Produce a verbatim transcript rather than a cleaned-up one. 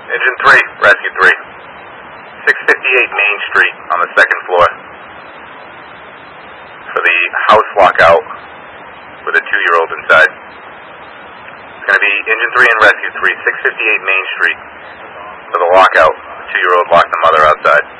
Engine three, Rescue three. six fifty-eight Main Street on the second floor. For the house lockout with a two-year-old inside. It's going to be Engine three and Rescue three, six fifty-eight Main Street for the lockout. The two-year-old locked the mother outside.